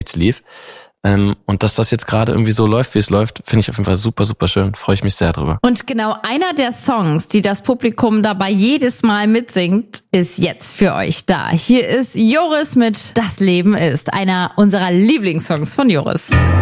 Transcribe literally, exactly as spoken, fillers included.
lief. Ähm, und dass das jetzt gerade irgendwie so läuft, wie es läuft, finde ich auf jeden Fall super, super schön. Freue ich mich sehr drüber. Und genau einer der Songs, die das Publikum dabei jedes Mal mitsingt, ist jetzt für euch da. Hier ist Joris mit Das Leben ist, einer unserer Lieblingssongs von Joris.